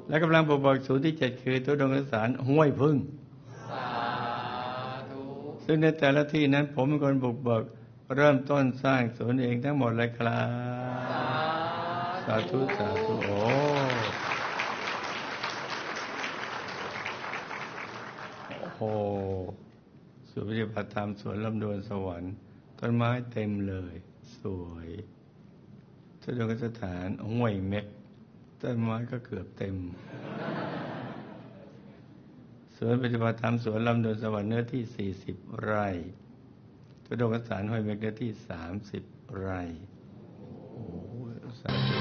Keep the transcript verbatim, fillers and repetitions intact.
และกำลังบุกเบิกศูนย์ที่เจ็ดคือทุดงคสารห้วยพึ่งสาธุซึ่งในแต่ละที่นั้นผมเป็นคนบุกเบิกเริ่มต้นสร้างศูนย์เองทั้งหมดเลยครับสาธุสาธุโอ้โหสุปฏิบัติธรรมสวนลำดวนสวรรค์ต้นไม้เต็มเลยสวยทุดงคสถานห้วยเม็กต้นไม้ก็เกือบเต็มสวนปฏิบัติธรรมสวนลำดวนสวรรค์เนื้อที่สี่สิบไร่ทุดงคสถานห้วยเม็กเนื้อที่สามสิบไร่โอ้สาธุ